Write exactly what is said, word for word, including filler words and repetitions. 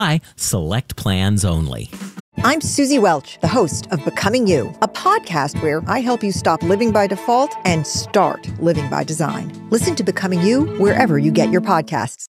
Select plans only. I'm Susie Welch, the host of Becoming You, a podcast where I help you stop living by default and start living by design. Listen to Becoming You wherever you get your podcasts.